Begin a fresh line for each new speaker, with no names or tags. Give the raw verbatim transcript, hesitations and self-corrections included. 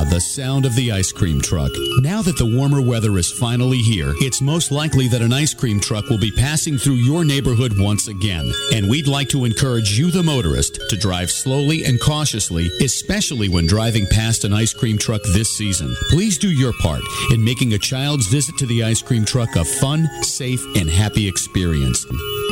Ah, the sound of the ice cream truck. Now that the warmer weather is finally here, it's most likely that an ice cream truck will be passing through your neighborhood once again. And we'd like to encourage you, the motorist, to drive slowly and cautiously, especially when driving past an ice cream truck this season. Please do your part in making a child's visit to the ice cream truck a fun, safe, and happy experience.